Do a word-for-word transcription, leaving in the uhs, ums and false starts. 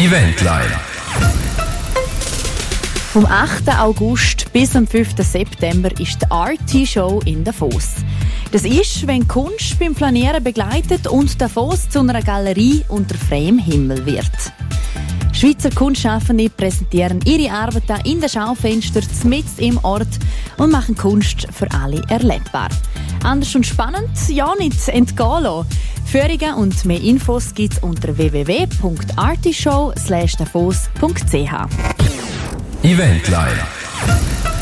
Eventline. Vom achten August bis am fünften September ist die Arty-Show in Davos. Das ist, wenn Kunst beim Flanieren begleitet und Davos zu einer Galerie unter freiem Himmel wird. Schweizer Kunstschaffende präsentieren ihre Arbeiten in den Schaufenstern mitten im Ort und machen Kunst für alle erlebbar. Anders und spannend, ja nicht entgehen lassen. Führungen und mehr Infos gibt es unter w w w punkt artyshow slash davos punkt c h. Eventline.